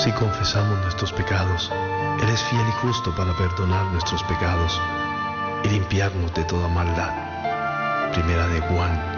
Si confesamos nuestros pecados, Él es fiel y justo para perdonar nuestros pecados y limpiarnos de toda maldad. Primera de Juan